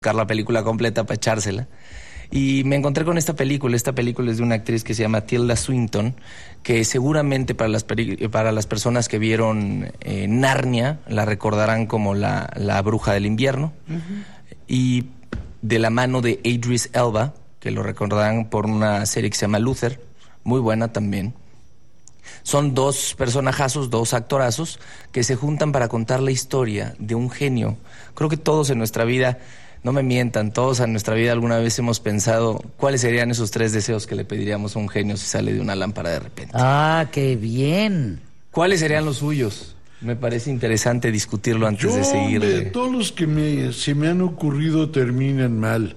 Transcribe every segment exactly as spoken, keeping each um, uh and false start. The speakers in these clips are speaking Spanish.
buscar la película completa para echársela. Y me encontré con esta película. Esta película es de una actriz que se llama Tilda Swinton, que seguramente para las, peri- para las personas que vieron eh, Narnia la recordarán como la, la bruja del invierno. Uh-huh. Y de la mano de Idris Elba, que lo recordarán por una serie que se llama Luther, muy buena también. Son dos personajazos, dos actorazos, que se juntan para contar la historia de un genio. Creo que todos en nuestra vida... No me mientan, todos en nuestra vida alguna vez hemos pensado cuáles serían esos tres deseos que le pediríamos a un genio si sale de una lámpara de repente. Ah, qué bien. ¿Cuáles serían los suyos? Me parece interesante discutirlo antes Yo, de seguir. Hombre, todos los que me, se me han ocurrido terminan mal.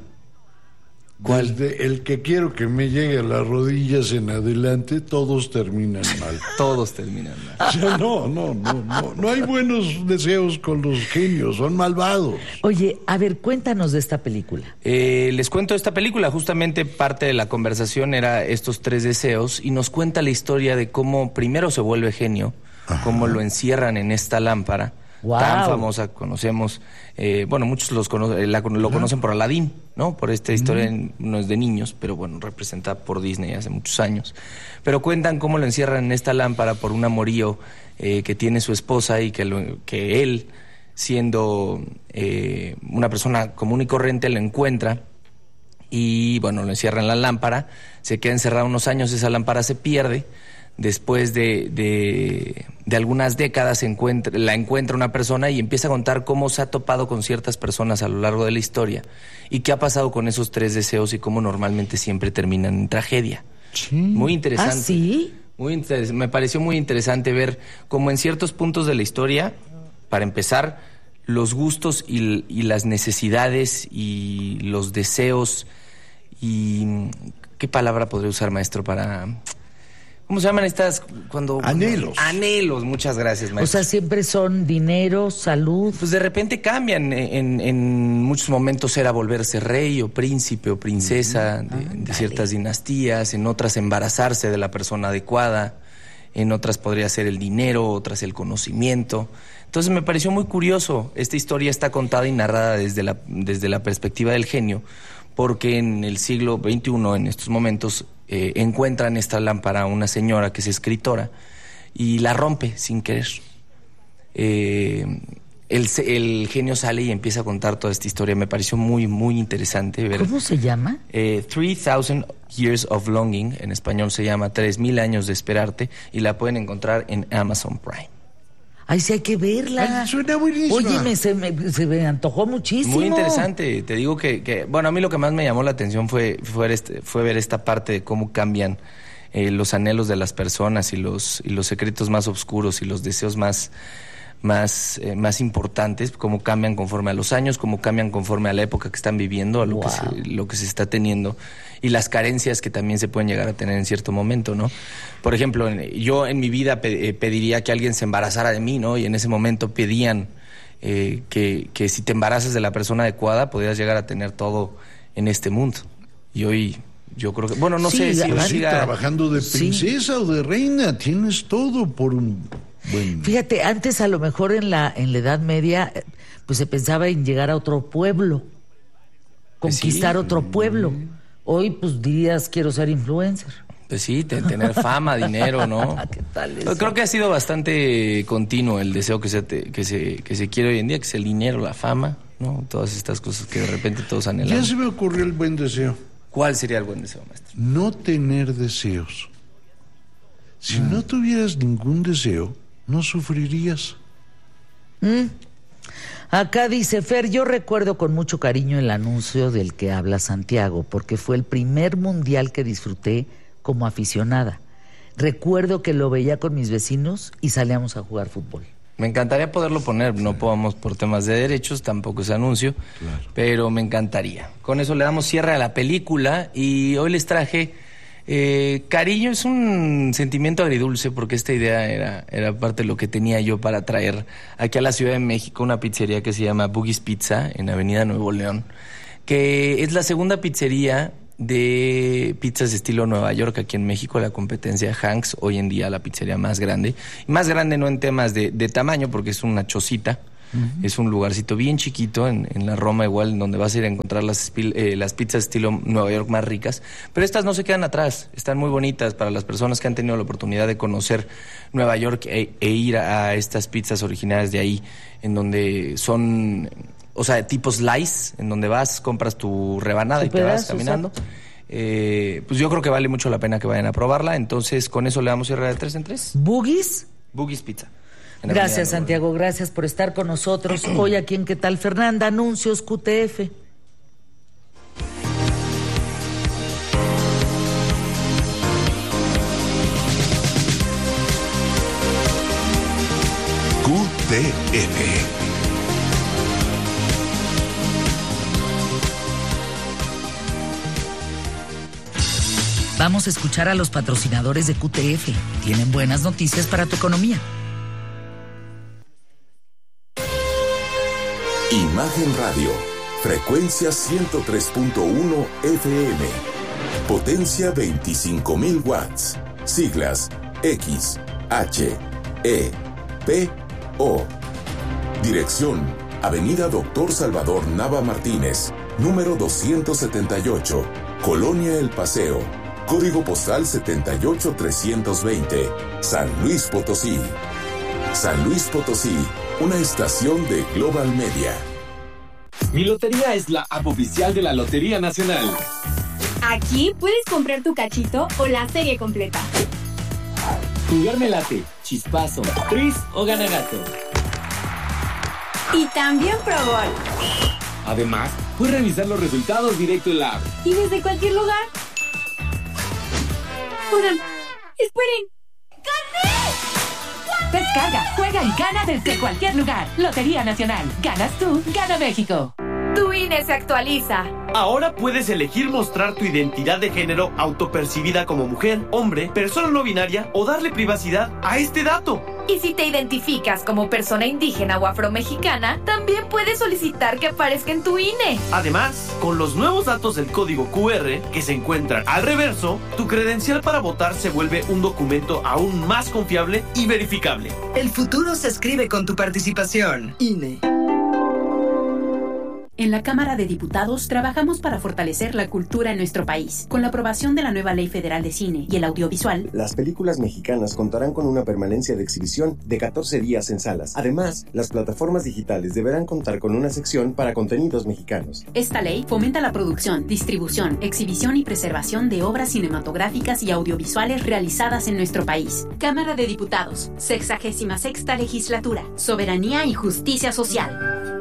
¿Cuál? Desde el que quiero que me llegue a las rodillas en adelante, todos terminan mal. Todos terminan mal. O sea, no, no, no, no, no hay buenos deseos con los genios, son malvados. Oye, a ver, cuéntanos de esta película. Eh, les cuento esta película, justamente parte de la conversación era estos tres deseos y nos cuenta la historia de cómo primero se vuelve genio, ajá, cómo lo encierran en esta lámpara. Wow. Tan famosa, conocemos, eh, bueno, muchos los cono- la, lo conocen por Aladdin, ¿no? Por esta historia, mm. no es de niños, pero bueno, representada por Disney hace muchos años. Pero cuentan cómo lo encierran en esta lámpara por un amorío eh, que tiene su esposa y que, lo, que él, siendo eh, una persona común y corriente, lo encuentra y, bueno, lo encierra en la lámpara, se queda encerrado unos años, esa lámpara se pierde. Después de, de, de algunas décadas se encuentra, la encuentra una persona y empieza a contar cómo se ha topado con ciertas personas a lo largo de la historia y qué ha pasado con esos tres deseos y cómo normalmente siempre terminan en tragedia. Sí. Muy interesante. ¿Ah, sí? Muy interes- me pareció muy interesante ver cómo en ciertos puntos de la historia, para empezar, los gustos y, y las necesidades y los deseos y... ¿Qué palabra podría usar, maestro, para...? ¿Cómo se llaman estas cuando...? Anhelos. Anhelos, muchas gracias, maestro. O sea, siempre son dinero, salud. Pues de repente cambian. En, en muchos momentos era volverse rey o príncipe o princesa uh-huh. de, de ciertas dinastías, en otras embarazarse de la persona adecuada, en otras podría ser el dinero, otras el conocimiento. Entonces me pareció muy curioso. Esta historia está contada y narrada desde la, desde la perspectiva del genio, porque en el siglo veintiuno, en estos momentos, eh, encuentran esta lámpara una señora que es escritora y la rompe sin querer. Eh, el, el genio sale y empieza a contar toda esta historia. Me pareció muy, muy interesante ver. ¿Cómo se llama? Eh, three thousand Years of Longing, en español se llama Tres Mil Años de Esperarte, y la pueden encontrar en Amazon Prime. Ay, sí hay que verla. Ay, suena buenísima. Oye, me, se, me, se me antojó muchísimo. Muy interesante. Te digo que, que, bueno, a mí lo que más me llamó la atención fue, fue, este, fue ver esta parte de cómo cambian eh, los anhelos de las personas y los, y los secretos más oscuros y los deseos más, más, eh, más importantes, cómo cambian conforme a los años, cómo cambian conforme a la época que están viviendo, a lo, wow. que, se, lo que se está teniendo, y las carencias que también se pueden llegar a tener en cierto momento, ¿no? Por ejemplo, yo en mi vida pe- pediría que alguien se embarazara de mí, ¿no? Y en ese momento pedían eh, que, que si te embarazas de la persona adecuada, podrías llegar a tener todo en este mundo. Y hoy yo creo que... Bueno, no sí, sé si... Sí, siga... trabajando de princesa sí. o de reina, tienes todo por un... Buen... Fíjate, antes a lo mejor en la, en la Edad Media, pues se pensaba en llegar a otro pueblo, conquistar sí. otro pueblo. Hoy, pues dirías, quiero ser influencer. Pues sí, te, tener fama, dinero, ¿no? ¿Qué tal eso? Creo que ha sido bastante continuo el deseo que se, te, que se, que se quiere hoy en día, que es el dinero, la fama, ¿no? Todas estas cosas que de repente todos anhelan. Ya se me ocurrió el buen deseo. ¿Cuál sería el buen deseo, maestro? No tener deseos. Si mm. no tuvieras ningún deseo, no sufrirías. Mm. Acá dice Fer, yo recuerdo con mucho cariño el anuncio del que habla Santiago, porque fue el primer mundial que disfruté como aficionada. Recuerdo que lo veía con mis vecinos y salíamos a jugar fútbol. Me encantaría poderlo poner, no podemos por temas de derechos, tampoco ese anuncio, claro. Pero me encantaría. Con eso le damos cierre a la película y hoy les traje... Eh, cariño es un sentimiento agridulce porque esta idea era, era parte de lo que tenía yo para traer aquí a la Ciudad de México una pizzería que se llama Boogie's Pizza en Avenida Nuevo León, que es la segunda pizzería de pizzas de estilo Nueva York aquí en México, la competencia de Hank's, hoy en día la pizzería más grande, más grande no en temas de, de tamaño porque es una chocita, Uh-huh. Es un lugarcito bien chiquito en, en la Roma, igual, en donde vas a ir a encontrar las, eh, las pizzas estilo Nueva York más ricas. Pero estas no se quedan atrás, están muy bonitas para las personas que han tenido la oportunidad de conocer Nueva York e, e ir a estas pizzas originales de ahí, en donde son, o sea, tipo slice, en donde vas, compras tu rebanada y te vas caminando. Eh, pues yo creo que vale mucho la pena que vayan a probarla. Entonces, con eso le damos cierre de tres en tres. ¿Boogies? Boogies Pizza. Gracias, Santiago. Gracias por estar con nosotros. Hoy aquí en ¿Qué tal, Fernanda? Anuncios Q T F. Q T F. Vamos a escuchar a los patrocinadores de Q T F. Tienen buenas noticias para tu economía. Imagen Radio, frecuencia ciento tres punto uno F M, potencia veinticinco mil watts, siglas X, H, E, P, O. Dirección, Avenida Doctor Salvador Nava Martínez, número doscientos setenta y ocho, Colonia El Paseo, código postal setenta y ocho trescientos veinte, San Luis Potosí. San Luis Potosí, una estación de Global Media. Mi Lotería es la app oficial de la Lotería Nacional. Aquí puedes comprar tu cachito o la serie completa. Jugarme late, chispazo, tris o ganagato. Y también Pro Gol. Además, puedes revisar los resultados directo en la app. Y desde cualquier lugar. Oigan, esperen. ¡Gané! Descarga, juega y gana desde cualquier lugar. Lotería Nacional. Ganas tú, gana México. Tu I N E se actualiza. Ahora puedes elegir mostrar tu identidad de género autopercibida como mujer, hombre, persona no binaria o darle privacidad a este dato. Y si te identificas como persona indígena o afromexicana, también puedes solicitar que aparezca en tu I N E. Además, con los nuevos datos del código Q R que se encuentran al reverso, tu credencial para votar se vuelve un documento aún más confiable y verificable. El futuro se escribe con tu participación. I N E. En la Cámara de Diputados trabajamos para fortalecer la cultura en nuestro país. Con la aprobación de la nueva Ley Federal de Cine y el Audiovisual, las películas mexicanas contarán con una permanencia de exhibición de catorce días en salas. Además, las plataformas digitales deberán contar con una sección para contenidos mexicanos. Esta ley fomenta la producción, distribución, exhibición y preservación de obras cinematográficas y audiovisuales realizadas en nuestro país. Cámara de Diputados, sexagésima sexta legislatura, soberanía y justicia social.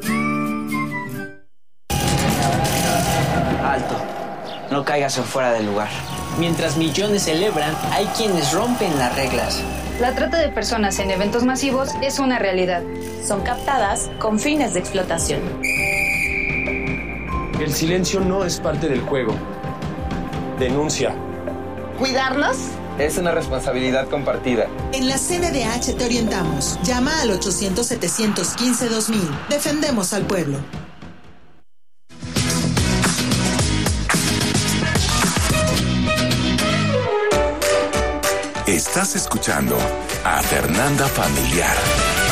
Alto, no caigas en fuera del lugar. Mientras millones celebran, hay quienes rompen las reglas. La trata de personas en eventos masivos es una realidad. Son captadas con fines de explotación. El silencio no es parte del juego. Denuncia. ¿Cuidarnos? Es una responsabilidad compartida. En la C N D H te orientamos. Llama al ochocientos, setecientos quince, dos mil. Defendemos al pueblo. Estás escuchando a Fernanda Familiar.